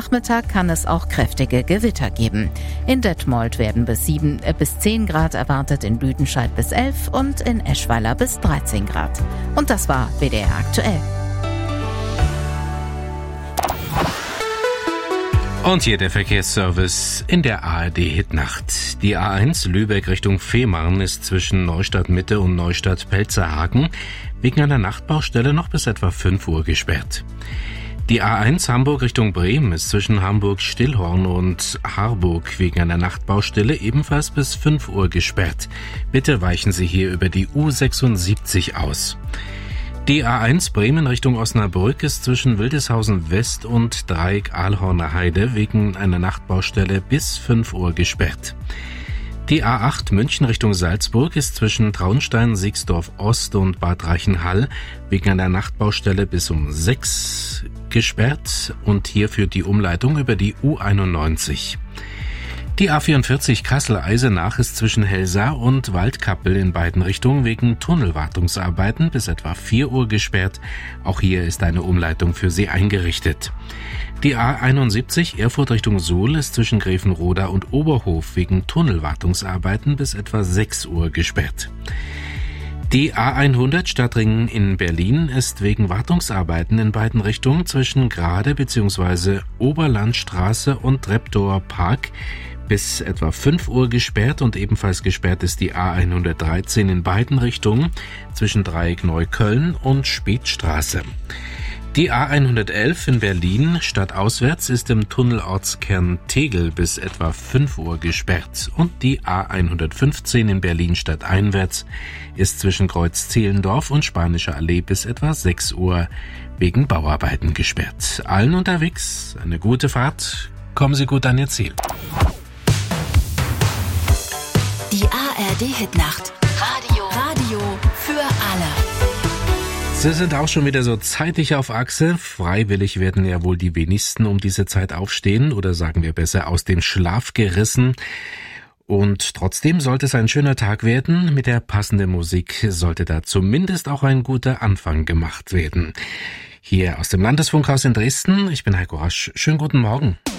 Nachmittag kann es auch kräftige Gewitter geben. In Detmold werden bis 10 Grad erwartet, in Lüdenscheid bis 11 und in Eschweiler bis 13 Grad. Und das war WDR aktuell. Und hier der Verkehrsservice in der ARD-Hitnacht. Die A1 Lübeck Richtung Fehmarn ist zwischen Neustadt Mitte und Neustadt Pelzerhaken wegen einer Nachtbaustelle noch bis etwa 5 Uhr gesperrt. Die A1 Hamburg Richtung Bremen ist zwischen Hamburg-Stillhorn und Harburg wegen einer Nachtbaustelle ebenfalls bis 5 Uhr gesperrt. Bitte weichen Sie hier über die U76 aus. Die A1 Bremen Richtung Osnabrück ist zwischen Wildeshausen West und Dreieck Ahlhorner Heide wegen einer Nachtbaustelle bis 5 Uhr gesperrt. Die A8 München Richtung Salzburg ist zwischen Traunstein, Siegsdorf Ost und Bad Reichenhall wegen einer Nachtbaustelle bis um 6 gesperrt und hier führt die Umleitung über die U91. Die A44 Kassel-Eisenach ist zwischen Helsa und Waldkappel in beiden Richtungen wegen Tunnelwartungsarbeiten bis etwa 4 Uhr gesperrt. Auch hier ist eine Umleitung für Sie eingerichtet. Die A71 Erfurt Richtung Suhl ist zwischen Grevenroda und Oberhof wegen Tunnelwartungsarbeiten bis etwa 6 Uhr gesperrt. Die A100 Stadtringen in Berlin ist wegen Wartungsarbeiten in beiden Richtungen zwischen Grade bzw. Oberlandstraße und Treptower Park bis etwa 5 Uhr gesperrt und ebenfalls gesperrt ist die A113 in beiden Richtungen zwischen Dreieck Neukölln und Spätstraße. Die A111 in Berlin stadtauswärts ist im Tunnelortskern Tegel bis etwa 5 Uhr gesperrt und die A115 in Berlin stadteinwärts ist zwischen Kreuz Zehlendorf und Spanische Allee bis etwa 6 Uhr wegen Bauarbeiten gesperrt. Allen unterwegs eine gute Fahrt, kommen Sie gut an Ihr Ziel. Die ARD-Hitnacht. Radio für alle. Sie sind auch schon wieder so zeitig auf Achse. Freiwillig werden ja wohl die wenigsten um diese Zeit aufstehen oder sagen wir besser aus dem Schlaf gerissen. Und trotzdem sollte es ein schöner Tag werden. Mit der passenden Musik sollte da zumindest auch ein guter Anfang gemacht werden. Hier aus dem Landesfunkhaus in Dresden. Ich bin Heiko Rasch. Schönen guten Morgen.